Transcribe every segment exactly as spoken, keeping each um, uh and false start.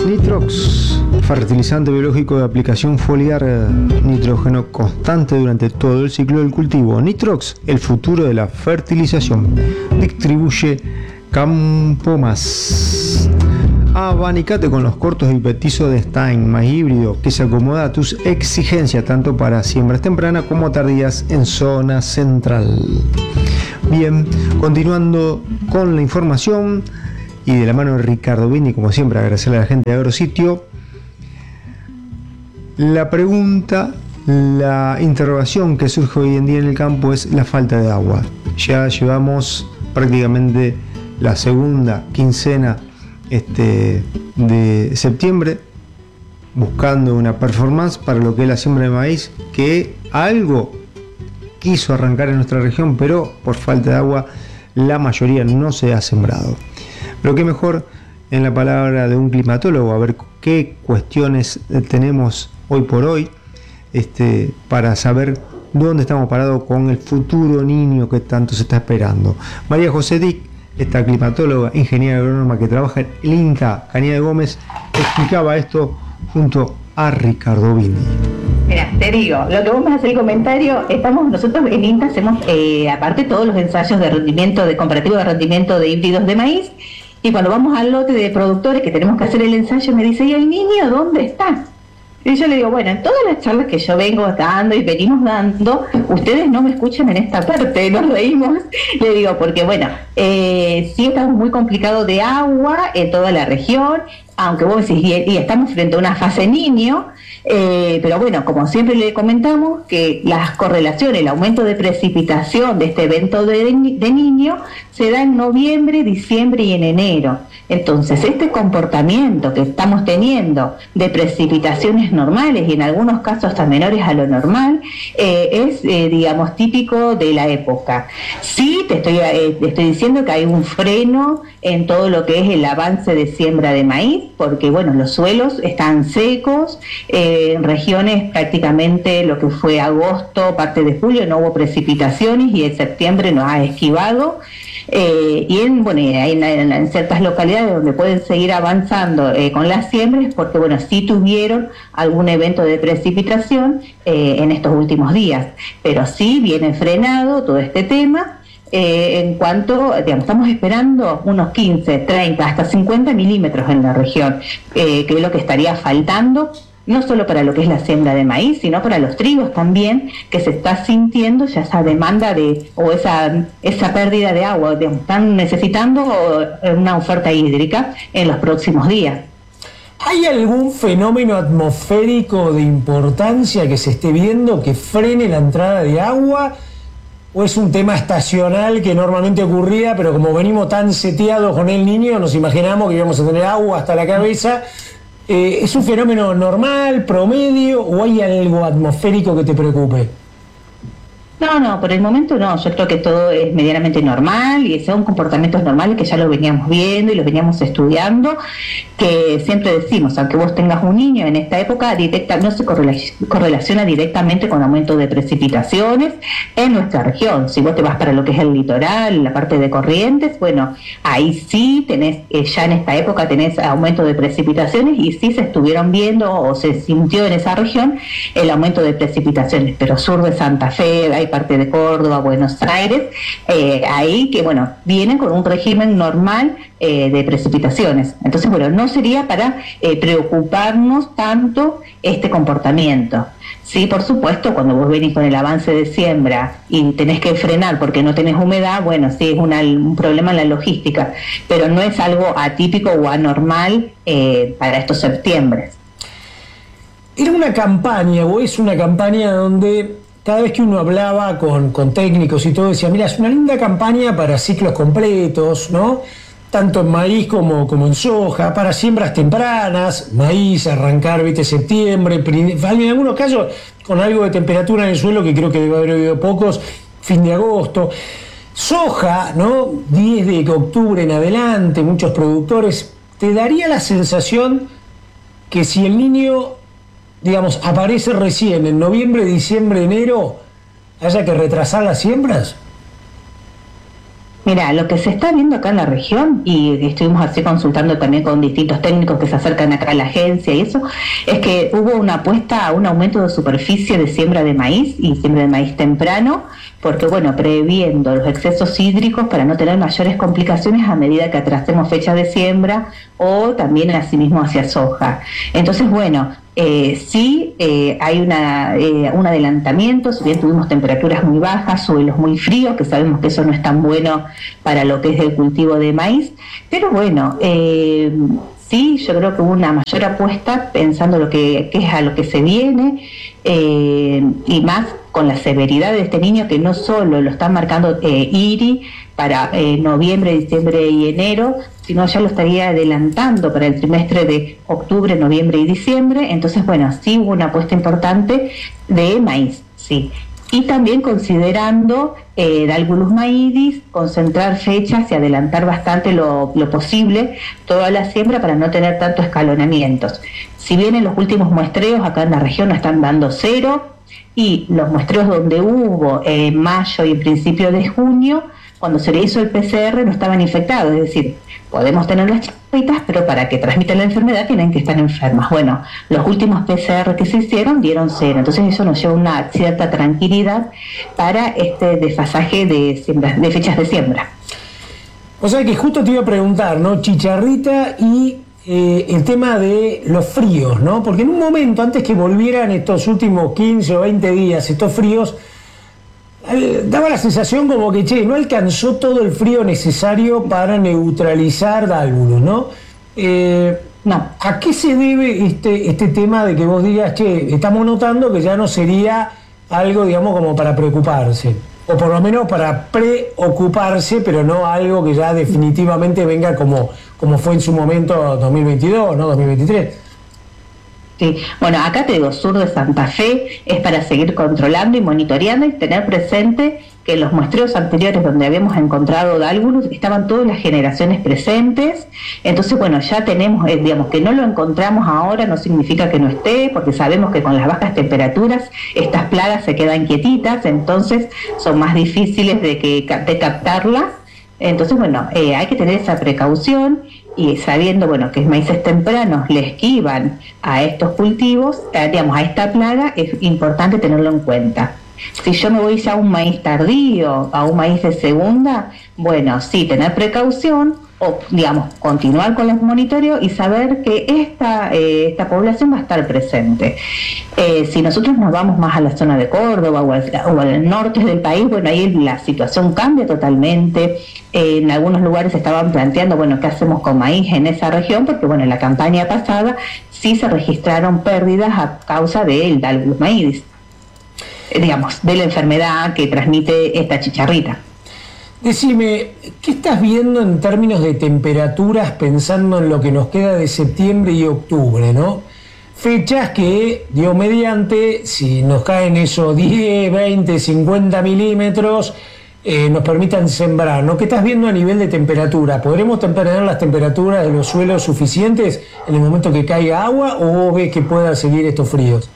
Nitrox, fertilizante biológico de aplicación foliar, nitrógeno constante durante todo el ciclo del cultivo. Nitrox, el futuro de la fertilización. Distribuye Campo Más. Abanicate con los cortos y petizos de Stein, maíz híbrido que se acomoda a tus exigencias tanto para siembras tempranas como tardías en zona central. Bien, continuando con la información y de la mano de Ricardo Bindi, como siempre, agradecerle a la gente de Agrositio. La pregunta, la interrogación que surge hoy en día en el campo es la falta de agua. Ya llevamos prácticamente la segunda quincena este, de septiembre buscando una performance para lo que es la siembra de maíz, que algo quiso arrancar en nuestra región, pero por falta de agua la mayoría no se ha sembrado. Pero qué mejor en la palabra de un climatólogo, a ver qué cuestiones tenemos hoy por hoy, este, para saber dónde estamos parados con el futuro niño que tanto se está esperando. María José Dick, esta climatóloga, ingeniera agrónoma que trabaja en el INTA Cañada de Gómez, explicaba esto junto a Ricardo Bindi. Mira, te digo, lo que vos me haces el comentario, estamos nosotros en INTA hacemos eh, aparte todos los ensayos de rendimiento, de comparativo de rendimiento de híbridos de maíz. Y cuando vamos al lote de productores que tenemos que hacer el ensayo, me dice, ¿y el niño dónde está? Y yo le digo, bueno, en todas las charlas que yo vengo dando y venimos dando, ustedes no me escuchan en esta parte, nos reímos. Le digo, porque bueno, eh, sí estamos muy complicados de agua en toda la región, aunque vos decís, y, y estamos frente a una fase niño, eh, pero bueno, como siempre le comentamos, que las correlaciones, el aumento de precipitación de este evento de, de niño se da en noviembre, diciembre y en enero. Entonces, este comportamiento que estamos teniendo de precipitaciones normales y en algunos casos hasta menores a lo normal, eh, es, eh, digamos, típico de la época. Sí, te estoy, eh, te estoy diciendo que hay un freno en todo lo que es el avance de siembra de maíz, porque, bueno, los suelos están secos, eh, en regiones prácticamente lo que fue agosto, parte de julio, no hubo precipitaciones y en septiembre nos ha esquivado. Eh, y en, bueno, en, en, en ciertas localidades donde pueden seguir avanzando eh, con las siembras, porque bueno, sí tuvieron algún evento de precipitación eh, en estos últimos días, pero sí viene frenado todo este tema. Eh, en cuanto, digamos, estamos esperando unos quince, treinta, hasta cincuenta milímetros en la región, eh, que es lo que estaría faltando, no solo para lo que es la siembra de maíz, sino para los trigos también, que se está sintiendo ya esa demanda de, o esa, esa pérdida de agua, digamos, están necesitando una oferta hídrica en los próximos días. ¿Hay algún fenómeno atmosférico de importancia que se esté viendo que frene la entrada de agua? ¿O es un tema estacional que normalmente ocurría, pero como venimos tan seteados con el niño, nos imaginamos que íbamos a tener agua hasta la cabeza? Eh, ¿Es un fenómeno normal, promedio, o hay algo atmosférico que te preocupe? No, no, por el momento no, yo creo que todo es medianamente normal y son comportamientos normales que ya los veníamos viendo y los veníamos estudiando, que siempre decimos, aunque vos tengas un niño en esta época, directa, no se correlaciona directamente con aumento de precipitaciones en nuestra región. Si vos te vas para lo que es el litoral, la parte de Corrientes, bueno, ahí sí tenés, eh, ya en esta época tenés aumento de precipitaciones y sí se estuvieron viendo o se sintió en esa región el aumento de precipitaciones, pero sur de Santa Fe, hay parte de Córdoba, Buenos Aires, eh, ahí que, bueno, vienen con un régimen normal eh, de precipitaciones. Entonces, bueno, no sería para eh, preocuparnos tanto este comportamiento. Sí, por supuesto, cuando vos venís con el avance de siembra y tenés que frenar porque no tenés humedad, bueno, sí es una, un problema en la logística, pero no es algo atípico o anormal eh, para estos septiembres. Era una campaña, o es una campaña donde cada vez que uno hablaba con, con técnicos y todo, decía, mira, es una linda campaña para ciclos completos, ¿no? Tanto en maíz como, como en soja, para siembras tempranas, maíz, arrancar, viste, septiembre, en algunos casos con algo de temperatura en el suelo, que creo que debe haber habido pocos, fin de agosto. Soja, ¿no? diez de octubre en adelante, muchos productores. ¿Te daría la sensación que si el niño, digamos, aparece recién en noviembre, diciembre, enero, haya que retrasar las siembras? Mira, lo que se está viendo acá en la región, y estuvimos así consultando también con distintos técnicos que se acercan acá a la agencia y eso, es que hubo una apuesta a un aumento de superficie de siembra de maíz y siembra de maíz temprano, porque bueno, previendo los excesos hídricos para no tener mayores complicaciones a medida que atrasemos fechas de siembra o también asimismo hacia soja. Entonces, bueno, Eh, sí, eh, hay una, eh, un adelantamiento, si bien tuvimos temperaturas muy bajas, suelos muy fríos, que sabemos que eso no es tan bueno para lo que es el cultivo de maíz, pero bueno, eh, sí, yo creo que hubo una mayor apuesta pensando lo que, que es a lo que se viene, eh, y más con la severidad de este niño que no solo lo está marcando eh, I R I para eh, noviembre, diciembre y enero, sino ya lo estaría adelantando para el trimestre de octubre, noviembre y diciembre. Entonces, bueno, sí hubo una apuesta importante de maíz, sí. Y también considerando eh, Dalgulus maidis, concentrar fechas y adelantar bastante lo, lo posible toda la siembra para no tener tantos escalonamientos. Si bien en los últimos muestreos acá en la región no están dando cero, y los muestreos donde hubo en mayo y en principio de junio, cuando se le hizo el P C R no estaban infectados, es decir, podemos tener las chiquitas, pero para que transmitan la enfermedad tienen que estar enfermas. Bueno, los últimos P C R que se hicieron dieron cero, entonces eso nos lleva una cierta tranquilidad para este desfasaje de, siembra, de fechas de siembra. O sea que justo te iba a preguntar, ¿no? Chicharrita y eh, el tema de los fríos, ¿no? Porque en un momento, antes que volvieran estos últimos quince o veinte días, estos fríos, daba la sensación como que, che, no alcanzó todo el frío necesario para neutralizar Dalgulus, ¿no? Eh, no. ¿A qué se debe este, este tema de que vos digas, che, estamos notando que ya no sería algo, digamos, como para preocuparse? O por lo menos para preocuparse, pero no algo que ya definitivamente venga como, como fue en su momento dos mil veintidós, ¿no? dos mil veintitrés. Sí, bueno, acá te digo, sur de Santa Fe es para seguir controlando y monitoreando y tener presente que en los muestreos anteriores donde habíamos encontrado Dalgulus estaban todas las generaciones presentes. Entonces, bueno, ya tenemos, eh, digamos, que no lo encontramos ahora no significa que no esté, porque sabemos que con las bajas temperaturas estas plagas se quedan quietitas, entonces son más difíciles de, que, de captarlas. Entonces, bueno, eh, hay que tener esa precaución. Y sabiendo, bueno, que maíces tempranos le esquivan a estos cultivos, eh, digamos, a esta plaga, es importante tenerlo en cuenta. Si yo me voy ya a un maíz tardío, a un maíz de segunda, bueno, sí, tener precaución, o, digamos, continuar con los monitoreos y saber que esta, eh, esta población va a estar presente. Eh, si nosotros nos vamos más a la zona de Córdoba o al, o al norte del país, bueno, ahí la situación cambia totalmente. Eh, en algunos lugares se estaban planteando, bueno, ¿qué hacemos con maíz en esa región? Porque, bueno, en la campaña pasada sí se registraron pérdidas a causa del Dalgulus maidis, eh, digamos, de la enfermedad que transmite esta chicharrita. Decime, ¿qué estás viendo en términos de temperaturas pensando en lo que nos queda de septiembre y octubre, ¿no? Fechas que, Dios mediante, si nos caen esos diez, veinte, cincuenta milímetros, eh, nos permitan sembrar, ¿no? ¿Qué estás viendo a nivel de temperatura? ¿Podremos tener las temperaturas de los suelos suficientes en el momento que caiga agua o vos ves que puedan seguir estos fríos?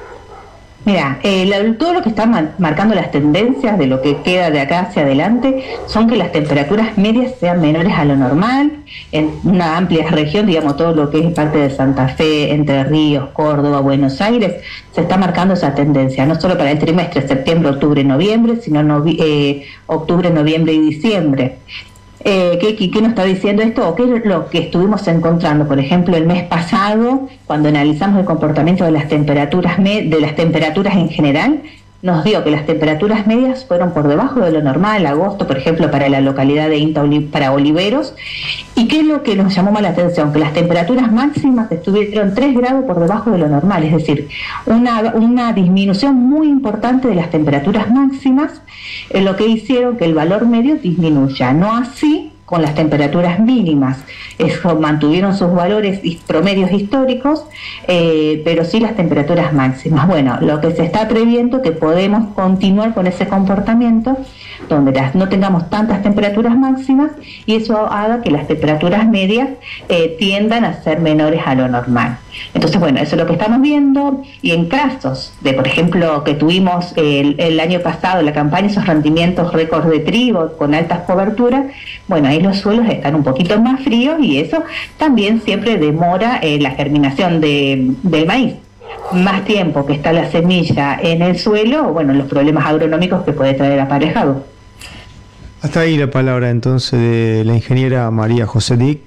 Mira, eh, la, todo lo que está man, marcando las tendencias de lo que queda de acá hacia adelante son que las temperaturas medias sean menores a lo normal, en una amplia región, digamos todo lo que es parte de Santa Fe, Entre Ríos, Córdoba, Buenos Aires, se está marcando esa tendencia, no solo para el trimestre septiembre, octubre, noviembre, sino novi eh, octubre, noviembre y diciembre. Eh, ¿qué, ¿Qué nos está diciendo esto? ¿O qué es lo que estuvimos encontrando? Por ejemplo, el mes pasado, cuando analizamos el comportamiento de las temperaturas de las temperaturas en general, nos dio que las temperaturas medias fueron por debajo de lo normal, agosto, por ejemplo, para la localidad de Inta, para Oliveros. ¿Y qué es lo que nos llamó más la atención? Que las temperaturas máximas estuvieron tres grados por debajo de lo normal, es decir, una, una disminución muy importante de las temperaturas máximas, eh, lo que hicieron que el valor medio disminuya. No así con las temperaturas mínimas. Eso, mantuvieron sus valores y promedios históricos, eh, pero sí las temperaturas máximas. Bueno, lo que se está previendo que podemos continuar con ese comportamiento donde las, no tengamos tantas temperaturas máximas y eso haga que las temperaturas medias eh, tiendan a ser menores a lo normal. Entonces, bueno, eso es lo que estamos viendo, y en casos de, por ejemplo, que tuvimos el, el año pasado la campaña, esos rendimientos récords de trigo con altas coberturas, bueno, ahí los suelos están un poquito más fríos y eso también siempre demora eh, la germinación de, del maíz. Más tiempo que está la semilla en el suelo, bueno, los problemas agronómicos que puede traer aparejado. Hasta ahí la palabra entonces de la ingeniera María José Dick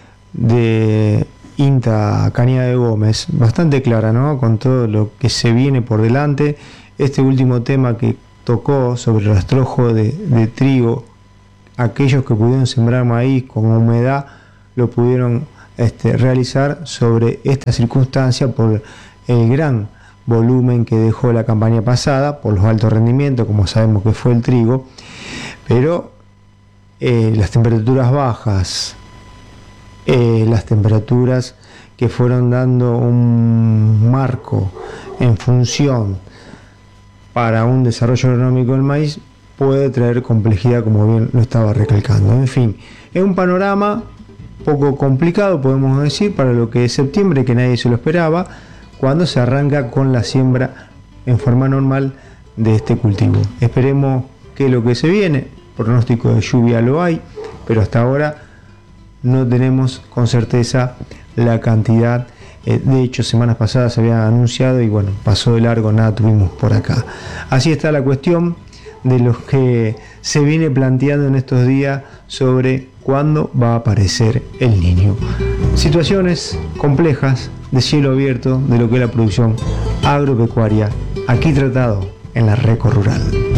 de INTA Cañada de Gómez, bastante clara, ¿no? Con todo lo que se viene por delante. Este último tema que tocó sobre el rastrojo de, de trigo, aquellos que pudieron sembrar maíz con humedad lo pudieron este, realizar sobre esta circunstancia por el gran volumen que dejó la campaña pasada, por los altos rendimientos, como sabemos que fue el trigo, pero eh, las temperaturas bajas, eh, las temperaturas que fueron dando un marco en función para un desarrollo agronómico del maíz, puede traer complejidad, como bien lo estaba recalcando. En fin, es un panorama poco complicado, podemos decir, para lo que es septiembre, que nadie se lo esperaba, cuando se arranca con la siembra en forma normal de este cultivo. Esperemos que lo que se viene, pronóstico de lluvia lo hay, pero hasta ahora no tenemos con certeza la cantidad. Eh, de hecho, semanas pasadas se había anunciado y bueno, pasó de largo, nada tuvimos por acá. Así está la cuestión de los que se viene planteando en estos días sobre cuándo va a aparecer el niño. Situaciones complejas de cielo abierto de lo que es la producción agropecuaria, aquí tratado en la Reco Rural.